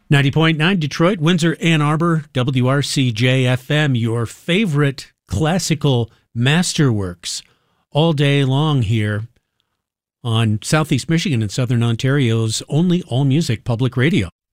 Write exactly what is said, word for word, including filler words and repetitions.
ninety point nine Detroit, Windsor, Ann Arbor, W R C J F M, your favorite classical masterworks all day long here on Southeast Michigan and Southern Ontario's only all-music public radio.